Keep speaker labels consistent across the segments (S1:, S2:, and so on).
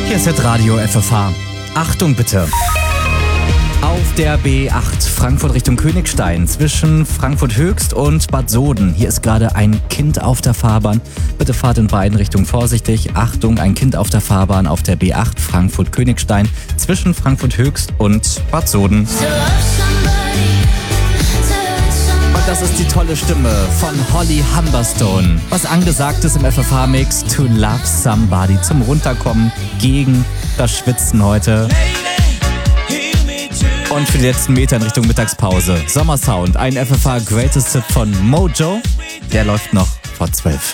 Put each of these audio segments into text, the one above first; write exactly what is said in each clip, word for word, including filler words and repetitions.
S1: Hier ist Hitradio F F H. Achtung bitte. Auf der B acht Frankfurt Richtung Königstein zwischen Frankfurt Höchst und Bad Soden. Hier ist gerade ein Kind auf der Fahrbahn. Bitte fahrt in beiden Richtungen vorsichtig. Achtung, ein Kind auf der Fahrbahn auf der B acht Frankfurt Königstein zwischen Frankfurt Höchst und Bad Soden. Und das ist die tolle Stimme von Holly Humberstone. Was angesagt ist im F F H-Mix, To Love Somebody zum Runterkommen gegen das Schwitzen heute. Und für die letzten Meter in Richtung Mittagspause. Sommersound, ein F F H Greatest Hit von Mojo. Der läuft noch vor zwölf.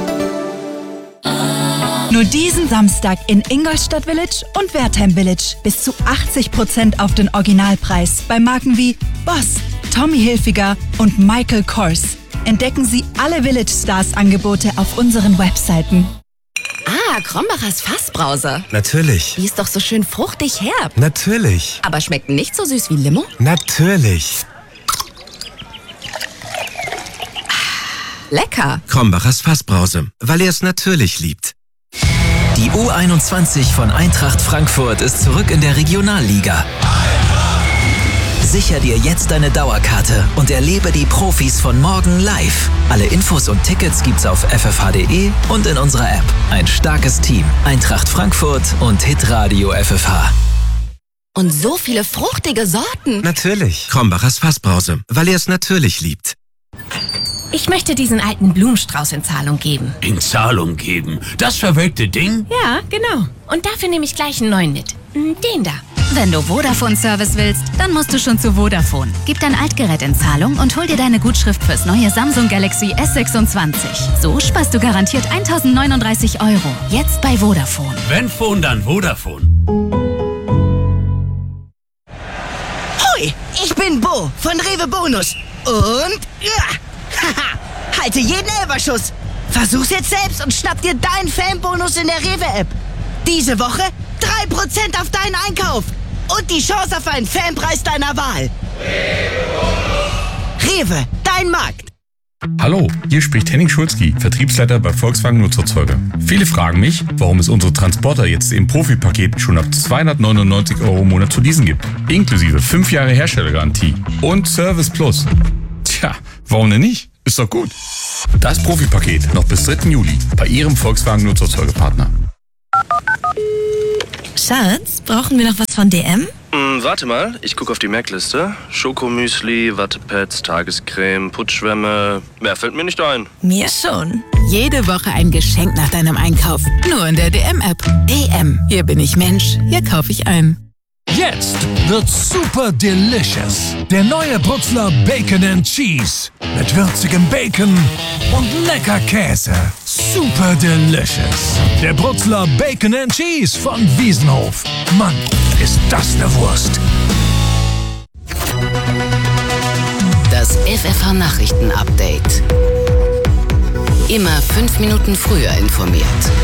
S2: Nur diesen Samstag in Ingolstadt Village und Wertheim Village. Bis zu achtzig Prozent auf den Originalpreis bei Marken wie Boss, Tommy Hilfiger und Michael Kors. Entdecken Sie alle Village Stars Angebote auf unseren Webseiten.
S3: Ah, Krombacher's Fassbrause.
S4: Natürlich.
S3: Die ist doch so schön fruchtig herb.
S4: Natürlich.
S3: Aber schmeckt nicht so süß wie Limo?
S4: Natürlich.
S3: Lecker.
S4: Krombacher's Fassbrause, weil er es natürlich liebt.
S5: Die U einundzwanzig von Eintracht Frankfurt ist zurück in der Regionalliga. Sicher dir jetzt deine Dauerkarte und erlebe die Profis von morgen live. Alle Infos und Tickets gibt's auf f f h punkt d e und in unserer App. Ein starkes Team. Eintracht Frankfurt und Hitradio F F H.
S3: Und so viele fruchtige Sorten.
S4: Natürlich. Krombacher's Fassbrause, weil er es natürlich liebt.
S6: Ich möchte diesen alten Blumenstrauß in Zahlung geben.
S7: In Zahlung geben? Das verwelkte Ding?
S6: Ja, genau. Und dafür nehme ich gleich einen neuen mit. Den da.
S8: Wenn du Vodafone-Service willst, dann musst du schon zu Vodafone. Gib dein Altgerät in Zahlung und hol dir deine Gutschrift fürs neue Samsung Galaxy S sechsundzwanzig. So sparst du garantiert eintausendneununddreißig Euro. Jetzt bei Vodafone.
S7: Wenn Phone, dann Vodafone.
S9: Hoi, ich bin Bo von Rewe Bonus. Und... Ja, haha, halte jeden Elberschuss. Versuch's jetzt selbst und schnapp dir deinen Fanbonus in der Rewe-App. Diese Woche drei Prozent auf deinen Einkauf. Und die Chance auf einen Fanpreis deiner Wahl. Rewe, dein Markt.
S10: Hallo, hier spricht Henning Schulzki, Vertriebsleiter bei Volkswagen Nutzerzeuger. Viele fragen mich, warum es unsere Transporter jetzt im Profi-Paket schon ab zweihundertneunundneunzig Euro im Monat zu leasen gibt. Inklusive fünf Jahre Herstellergarantie und Service Plus. Tja, warum denn nicht? Ist doch gut. Das Profi-Paket noch bis dritten Juli bei Ihrem Volkswagen Nutzerzeugerpartner.
S11: Schatz, brauchen wir noch was von D M?
S12: Hm, warte mal, ich gucke auf die Merkliste. Schokomüsli, Wattepads, Tagescreme, Putzschwämme. Mehr fällt mir nicht ein.
S11: Mir schon.
S13: Jede Woche ein Geschenk nach deinem Einkauf. Nur in der D M-App. D M. Hier bin ich Mensch. Hier kaufe ich ein.
S14: Jetzt wird's super delicious. Der neue Brutzler Bacon and Cheese. Mit würzigem Bacon und lecker Käse. Super delicious. Der Brutzler Bacon and Cheese von Wiesenhof. Mann, ist das eine Wurst.
S15: Das F F H-Nachrichten-Update. Immer fünf Minuten früher informiert.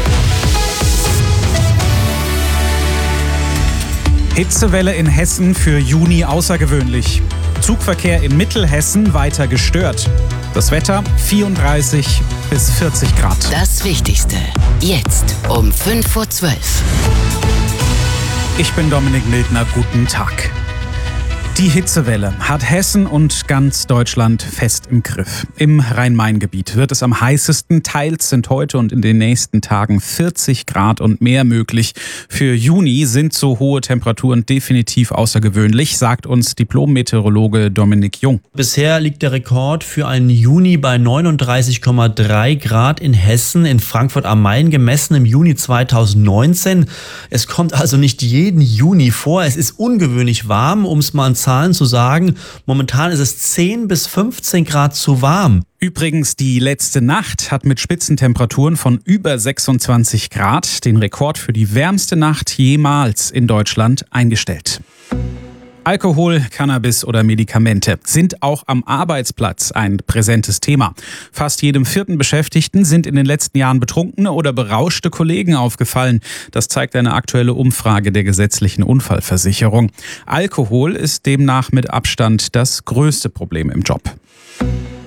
S16: Hitzewelle in Hessen für Juni außergewöhnlich. Zugverkehr in Mittelhessen weiter gestört. Das Wetter vierunddreißig bis vierzig Grad.
S15: Das Wichtigste jetzt um fünf vor zwölf.
S16: Ich bin Dominik Mildner, guten Tag. Die Hitzewelle hat Hessen und ganz Deutschland fest im Griff. Im Rhein-Main-Gebiet wird es am heißesten. Teils sind heute und in den nächsten Tagen vierzig Grad und mehr möglich. Für Juni sind so hohe Temperaturen definitiv außergewöhnlich, sagt uns Diplom-Meteorologe Dominik Jung.
S17: Bisher liegt der Rekord für einen Juni bei neununddreißig Komma drei Grad in Hessen, in Frankfurt am Main, gemessen im Juni zweitausendneunzehn. Es kommt also nicht jeden Juni vor. Es ist ungewöhnlich warm, um es mal an Zahlen zu sagen. Momentan ist es zehn bis fünfzehn Grad zu warm.
S16: Übrigens, die letzte Nacht hat mit Spitzentemperaturen von über sechsundzwanzig Grad den Rekord für die wärmste Nacht jemals in Deutschland eingestellt. Alkohol, Cannabis oder Medikamente sind auch am Arbeitsplatz ein präsentes Thema. Fast jedem vierten Beschäftigten sind in den letzten Jahren betrunkene oder berauschte Kollegen aufgefallen. Das zeigt eine aktuelle Umfrage der gesetzlichen Unfallversicherung. Alkohol ist demnach mit Abstand das größte Problem im Job.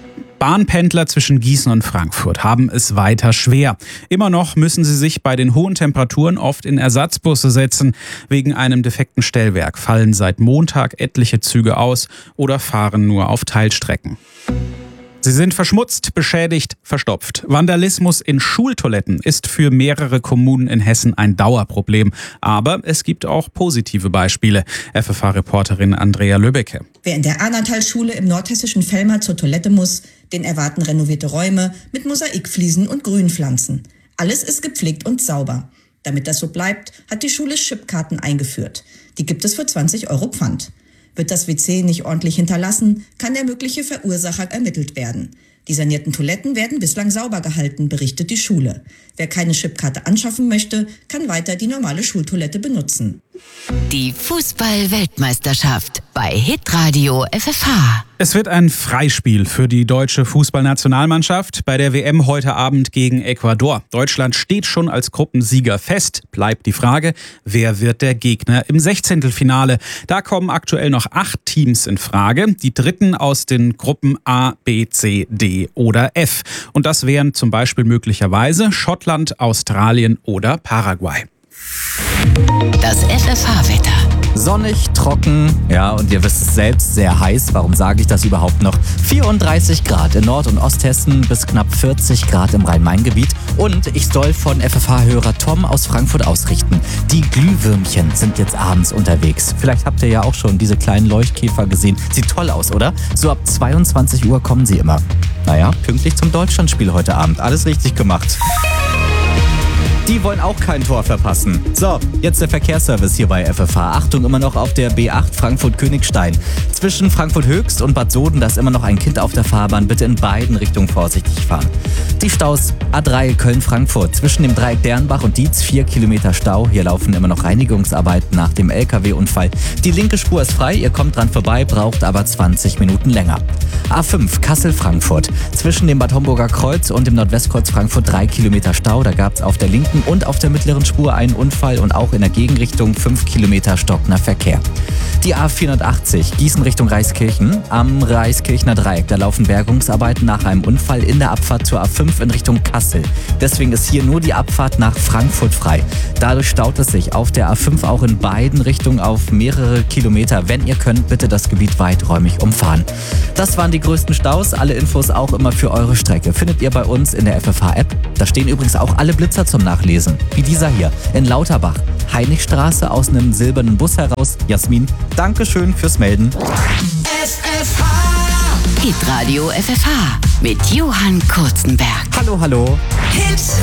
S16: Bahnpendler zwischen Gießen und Frankfurt haben es weiter schwer. Immer noch müssen sie sich bei den hohen Temperaturen oft in Ersatzbusse setzen. Wegen einem defekten Stellwerk fallen seit Montag etliche Züge aus oder fahren nur auf Teilstrecken. Sie sind verschmutzt, beschädigt, verstopft. Vandalismus in Schultoiletten ist für mehrere Kommunen in Hessen ein Dauerproblem. Aber es gibt auch positive Beispiele. F F H-Reporterin Andrea Löbecke.
S18: Wer in der Arnatal-Schule im nordhessischen Fellmar zur Toilette muss, den erwarten renovierte Räume mit Mosaikfliesen und Grünpflanzen. Alles ist gepflegt und sauber. Damit das so bleibt, hat die Schule Chipkarten eingeführt. Die gibt es für zwanzig Euro Pfand. Wird das W C nicht ordentlich hinterlassen, kann der mögliche Verursacher ermittelt werden. Die sanierten Toiletten werden bislang sauber gehalten, berichtet die Schule. Wer keine Chipkarte anschaffen möchte, kann weiter die normale Schultoilette benutzen.
S15: Die Fußball-Weltmeisterschaft bei Hitradio F F H.
S16: Es wird ein Freispiel für die deutsche Fußballnationalmannschaft bei der W M heute Abend gegen Ecuador. Deutschland steht schon als Gruppensieger fest. Bleibt die Frage, wer wird der Gegner im Sechzehntelfinale? Da kommen aktuell noch acht Teams in Frage. Die dritten aus den Gruppen A, B, C, D oder F. Und das wären zum Beispiel möglicherweise Schottland, Australien oder Paraguay.
S15: Das F F H-Wetter.
S1: Sonnig, trocken, ja, und ihr wisst es selbst, sehr heiß. Warum sage ich das überhaupt noch? vierunddreißig Grad in Nord- und Osthessen bis knapp vierzig Grad im Rhein-Main-Gebiet. Und ich soll von F F H-Hörer Tom aus Frankfurt ausrichten. Die Glühwürmchen sind jetzt abends unterwegs. Vielleicht habt ihr ja auch schon diese kleinen Leuchtkäfer gesehen. Sieht toll aus, oder? So ab zweiundzwanzig Uhr kommen sie immer. Naja, pünktlich zum Deutschlandspiel heute Abend. Alles richtig gemacht. Die wollen auch kein Tor verpassen. So, jetzt der Verkehrsservice hier bei F F H. Achtung, immer noch auf der B acht Frankfurt-Königstein. Zwischen Frankfurt Höchst und Bad Soden, da ist immer noch ein Kind auf der Fahrbahn. Bitte in beiden Richtungen vorsichtig fahren. Die Staus A drei Köln-Frankfurt. Zwischen dem Dreieck Dernbach und Dietz vier Kilometer Stau. Hier laufen immer noch Reinigungsarbeiten nach dem L K W-Unfall. Die linke Spur ist frei, ihr kommt dran vorbei, braucht aber zwanzig Minuten länger. A fünf Kassel-Frankfurt. Zwischen dem Bad Homburger Kreuz und dem Nordwestkreuz Frankfurt drei Kilometer Stau. Da gab es auf der linken und auf der mittleren Spur einen Unfall und auch in der Gegenrichtung fünf Kilometer stockender Verkehr. Die A vierhundertachtzig Gießen Richtung Reiskirchen. Am Reiskirchner Dreieck, da laufen Bergungsarbeiten nach einem Unfall in der Abfahrt zur A fünf in Richtung Kassel. Deswegen ist hier nur die Abfahrt nach Frankfurt frei. Dadurch staut es sich auf der A fünf auch in beiden Richtungen auf mehrere Kilometer. Wenn ihr könnt, bitte das Gebiet weiträumig umfahren. Das waren die größten Staus. Alle Infos auch immer für eure Strecke findet ihr bei uns in der F F H-App. Da stehen übrigens auch alle Blitzer zum Nachlesen. Wie dieser hier in Lauterbach. Heinrichstraße aus einem silbernen Bus heraus. Jasmin, Dankeschön fürs Melden.
S15: F F H. Hitradio F F H mit Johann Kurzenberg.
S1: Hallo, hallo.
S15: Hits